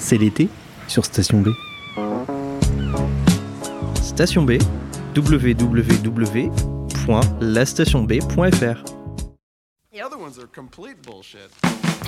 C'est l'été sur Station B. Station B, www.lastationb.fr. The other ones are complete bullshit.